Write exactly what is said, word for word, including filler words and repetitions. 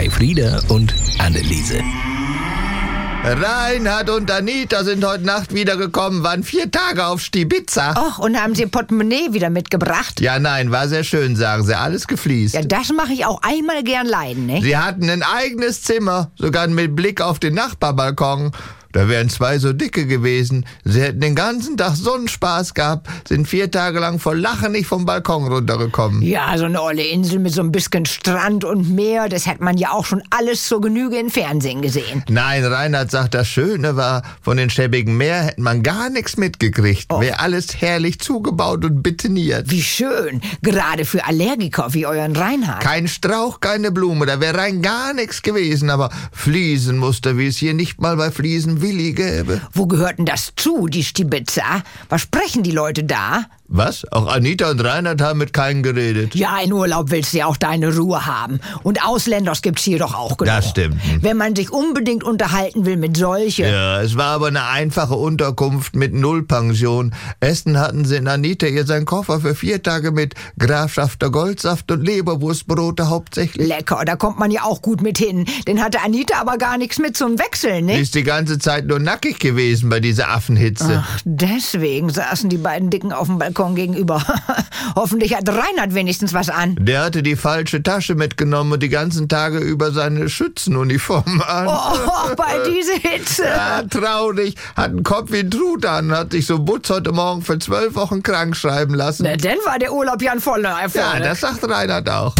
bei Frieda und Anneliese. Reinhard und Anita sind heute Nacht wiedergekommen, waren vier Tage auf Stibitza. Och, und haben Sie Portemonnaie wieder mitgebracht? Ja, nein, war sehr schön, sagen sie, alles gefliest. Ja, das mache ich auch einmal gern leiden, ne? Sie hatten ein eigenes Zimmer, sogar mit Blick auf den Nachbarbalkon. Da wären zwei so dicke gewesen. Sie hätten den ganzen Tag Sonnenspaß gehabt, sind vier Tage lang vor Lachen nicht vom Balkon runtergekommen. Ja, so eine olle Insel mit so ein bisschen Strand und Meer, das hat man ja auch schon alles zur Genüge im Fernsehen gesehen. Nein, Reinhard sagt, das Schöne war, von den schäbigen Meer hätte man gar nichts mitgekriegt. Oh. Wäre alles herrlich zugebaut und betoniert. Wie schön, gerade für Allergiker wie euren Reinhard. Kein Strauch, keine Blume, da wäre rein gar nichts gewesen. Aber Fliesenmuster, wie es hier nicht mal bei Fliesen Willi gäbe. Wo gehört denn das zu, die Stibitza? Was sprechen die Leute da? Was? Auch Anita und Reinhard haben mit keinem geredet? Ja, in Urlaub willst du ja auch deine Ruhe haben. Und Ausländers gibt's hier doch auch genug. Das stimmt. Wenn man sich unbedingt unterhalten will mit solchen. Ja, es war aber eine einfache Unterkunft mit Nullpension. Essen hatten sie in Anita ihr seinen Koffer für vier Tage mit Grafschafter Goldsaft und Leberwurstbrote hauptsächlich. Lecker, da kommt man ja auch gut mit hin. Den hatte Anita aber gar nichts mit zum Wechseln, Die ne? ist die ganze Zeit nur nackig gewesen bei dieser Affenhitze. Ach, deswegen saßen die beiden Dicken auf dem Balkon gegenüber. Hoffentlich hat Reinhard wenigstens was an. Der hatte die falsche Tasche mitgenommen und die ganzen Tage über seine Schützenuniform an. Oh, bei dieser Hitze. Ja, traurig. Hat einen Kopf wie ein Truthahn. Hat sich so Butz heute Morgen für zwölf Wochen krank schreiben lassen. Na, dann war der Urlaub ja ein voller Erfolg. Ja, das sagt Reinhard auch.